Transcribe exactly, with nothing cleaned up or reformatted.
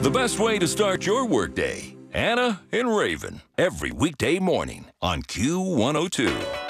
The best way to start your workday. Anna and Raven, every weekday morning on Q one oh two.